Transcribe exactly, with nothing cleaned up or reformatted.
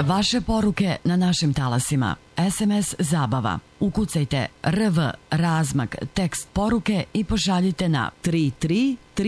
Vaše poruke na našim talasima. es em es zabava. Ukucajte R V razmak tekst poruke i pošaljite na tri tri tri